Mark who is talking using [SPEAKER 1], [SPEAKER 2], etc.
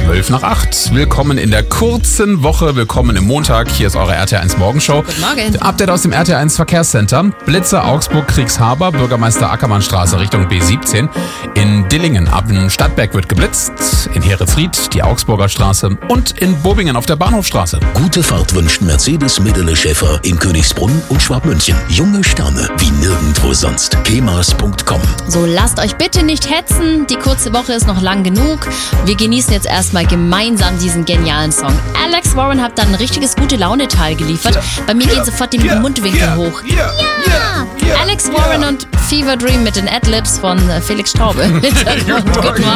[SPEAKER 1] 8:12. Willkommen in der kurzen Woche, willkommen im Montag. Hier ist eure RTL1 Morgenshow.
[SPEAKER 2] Guten Morgen.
[SPEAKER 1] Update aus dem RTL1 Verkehrscenter. Blitzer, Augsburg, Kriegshaber, Bürgermeister Ackermannstraße Richtung B17. In Dillingen ab dem Stadtberg wird geblitzt. In Heretsried die Augsburger Straße und in Bobingen auf der Bahnhofstraße.
[SPEAKER 3] Gute Fahrt wünscht Mercedes Midele Schäfer in Königsbrunn und Schwabmünchen. Junge Sterne wie nirgendwo sonst. kemas.com.
[SPEAKER 2] So, lasst euch bitte nicht hetzen. Die kurze Woche ist noch lang genug. Wir genießen jetzt erstmal gemeinsam diesen genialen Song. Alex Warren hat dann ein richtiges Gute-Laune-Teil geliefert. Bei mir gehen sofort die Mundwinkel hoch. Ja! Alex Warren und Fever Dream mit den Adlibs von Felix Straube. Guten Morgen.